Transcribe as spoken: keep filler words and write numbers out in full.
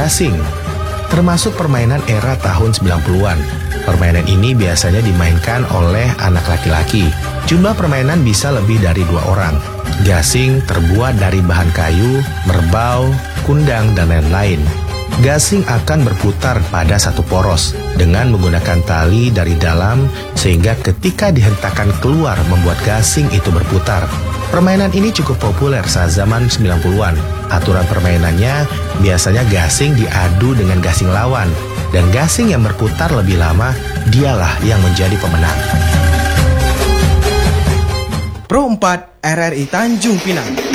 gasing, termasuk permainan era tahun sembilan puluhan. Permainan ini biasanya dimainkan oleh anak laki-laki. Jumlah permainan bisa lebih dari dua orang. Gasing terbuat dari bahan kayu, merbau, kundang, dan lain-lain. Gasing akan berputar pada satu poros dengan menggunakan tali dari dalam sehingga ketika dihentakkan keluar membuat gasing itu berputar. Permainan ini cukup populer saat zaman sembilan puluhan. Aturan permainannya biasanya gasing diadu dengan gasing lawan dan gasing yang berputar lebih lama dialah yang menjadi pemenang. Pro empat R R I Tanjung Pinang.